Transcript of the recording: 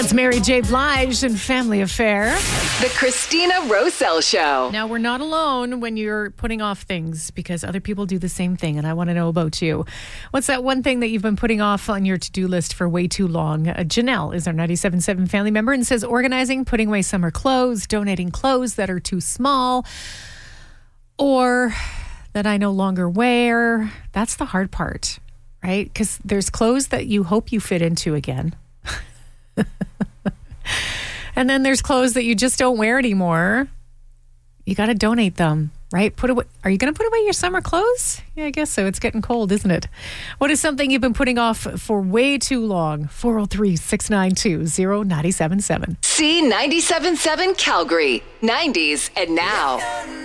That's Mary J. Blige and Family Affair. The Christina Roselle Show. Now, we're not alone when you're putting off things because other people do the same thing, and I want to know about you. What's that one thing that you've been putting off on your to-do list for way too long? Janelle is our 97.7 family member and says organizing, putting away summer clothes, donating clothes that are too small or that I no longer wear. That's the hard part, right? Because there's clothes that you hope you fit into again. And then there's clothes that you just don't wear anymore. You got to donate them, right? Put away. Are you going to put away your summer clothes? Yeah, I guess so. It's getting cold, isn't it? What is something you've been putting off for way too long? 403-692-0977. C97.7 Calgary, 90s and now.